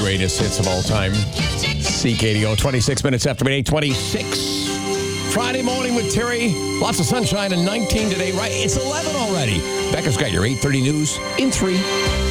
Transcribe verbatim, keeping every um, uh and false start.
greatest hits of all time. C K D O, twenty-six minutes after eight twenty-six. Friday morning with Terry. Lots of sunshine and nineteen today, right? It's eleven already. Becca's got your eight thirty news in three.